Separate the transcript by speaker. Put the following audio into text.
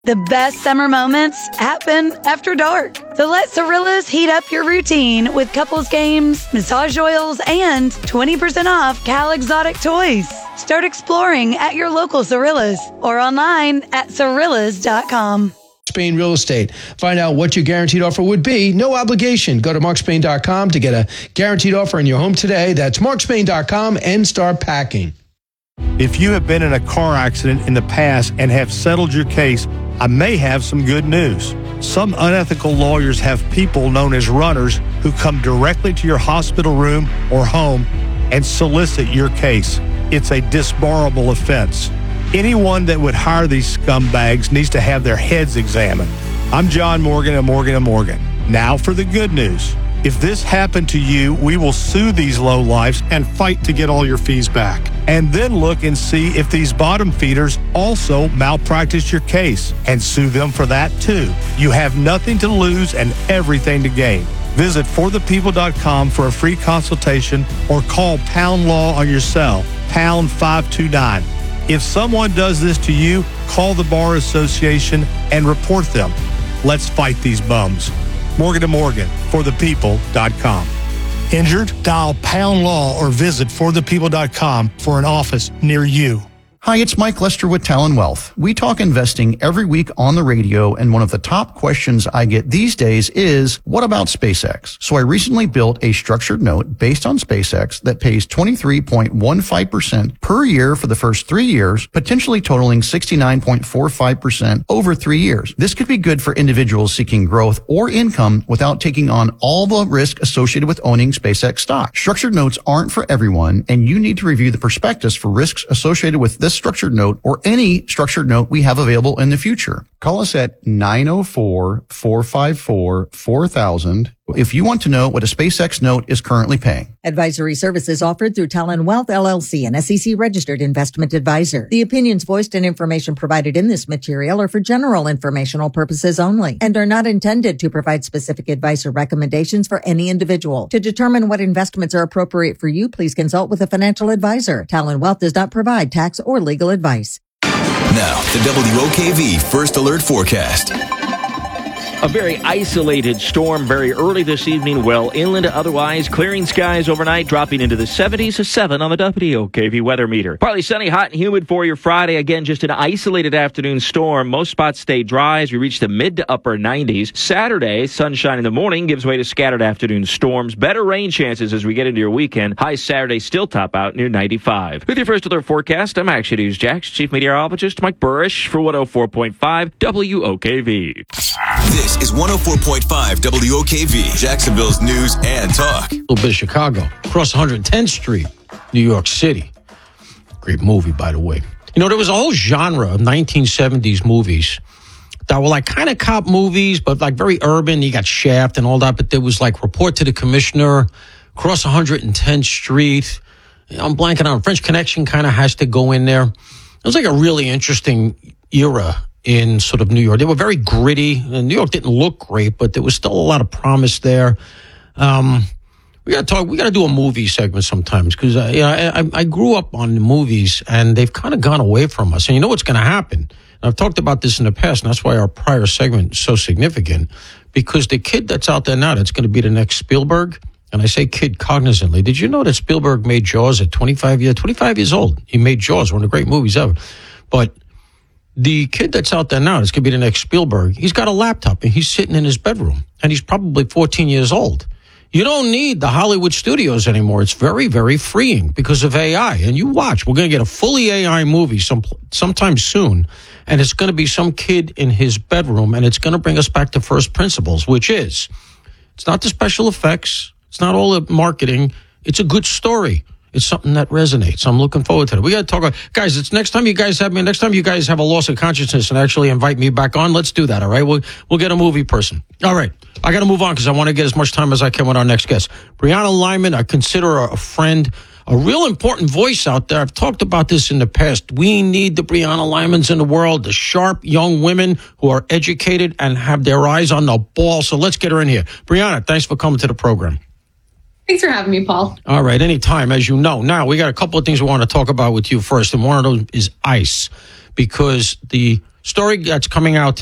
Speaker 1: The best summer moments happen after dark. So let Cirillas heat up your routine with couples games, massage oils, and 20% off Cal Exotic toys. Start exploring at your local Cirillas or online at Cirillas.com.
Speaker 2: Spain Real Estate. Find out what your guaranteed offer would be. No obligation. Go to markspain.com to get a guaranteed offer in your home today. That's markspain.com and start packing.
Speaker 3: If you have been in a car accident in the past and have settled your case, I may have some good news. Some unethical lawyers have people known as runners who come directly to your hospital room or home and solicit your case. It's a disbarable offense. Anyone that would hire these scumbags needs to have their heads examined. I'm John Morgan of Morgan & Morgan. Now for the good news. If this happened to you, we will sue these lowlifes and fight to get all your fees back. And then look and see if these bottom feeders also malpractice your case and sue them for that too. You have nothing to lose and everything to gain. Visit forthepeople.com for a free consultation or call Pound Law on your cell, pound 529. If someone does this to you, call the Bar Association and report them. Let's fight these bums. Morgan & Morgan, forthepeople.com. Injured? Dial Pound Law or visit forthepeople.com for an office near you.
Speaker 4: Hi, it's Mike Lester with Talon Wealth. We talk investing every week on the radio, and one of the top questions I get these days is, what about SpaceX? So I recently built a structured note based on SpaceX that pays 23.15% per year for the first 3 years, potentially totaling 69.45% over 3 years. This could be good for individuals seeking growth or income without taking on all the risk associated with owning SpaceX stock. Structured notes aren't for everyone, and you need to review the prospectus for risks associated with this structured note or any structured note we have available in the future. Call us at 904-454-4000 if you want to know what a SpaceX note is currently paying.
Speaker 5: Advisory services offered through Talon Wealth, LLC, an SEC-registered investment advisor. The opinions voiced and information provided in this material are for general informational purposes only and are not intended to provide specific advice or recommendations for any individual. To determine what investments are appropriate for you, please consult with a financial advisor. Talon Wealth does not provide tax or legal advice.
Speaker 6: Now, the WOKV First Alert Forecast.
Speaker 7: A very isolated storm very early this evening, well inland, otherwise clearing skies overnight, dropping into the 70s to 7 on the WOKV weather meter. Partly sunny, hot and humid for your Friday. Again, just an isolated afternoon storm. Most spots stay dry as we reach the mid to upper 90s. Saturday, sunshine in the morning gives way to scattered afternoon storms. Better rain chances as we get into your weekend. High Saturday still top out near 95. With your First Alert Forecast, I'm Action News Jax Chief Meteorologist Mike Burrish for 104.5 WOKV.
Speaker 6: This is 104.5 WOKV, Jacksonville's news and talk.
Speaker 2: A little bit of Chicago, across 110th Street, New York City. Great movie, by the way. You know, there was a whole genre of 1970s movies that were like kind of cop movies, but like very urban. You got Shaft and all that, but there was like Report to the Commissioner, across 110th Street. I'm blanking on French Connection kind of has to go in there. It was like a really interesting era in sort of New York. They were very gritty. And New York didn't look great, but there was still a lot of promise there. We got to do a movie segment sometimes because I grew up on movies and they've kind of gone away from us. And you know what's going to happen? And I've talked about this in the past, and that's why our prior segment is so significant, because the kid that's out there now that's going to be the next Spielberg, and I say kid cognizantly. Did you know that Spielberg made Jaws at 25 years old? He made Jaws, one of the great movies ever. But the kid that's out there now, that's going to be the next Spielberg, he's got a laptop and he's sitting in his bedroom and he's probably 14 years old. You don't need the Hollywood studios anymore. It's very, very freeing because of AI. And you watch, we're going to get a fully AI movie sometime soon. And it's going to be some kid in his bedroom, and it's going to bring us back to first principles, which is, it's not the special effects. It's not all the marketing. It's a good story. It's something that resonates. I'm looking forward to it. We got to talk about, guys, it's next time you guys have a loss of consciousness and actually invite me back on, let's do that, all right? We'll get a movie person. All right. I got to move on because I want to get as much time as I can with our next guest. Brianna Lyman, I consider her a friend, a real important voice out there. I've talked about this in the past. We need the Brianna Lymans in the world, the sharp young women who are educated and have their eyes on the ball. So let's get her in here. Brianna, thanks for coming to the program.
Speaker 8: Thanks for having me, Paul.
Speaker 2: All right, anytime, as you know. Now, we got a couple of things we want to talk about with you first, and one of those is ICE, because the story that's coming out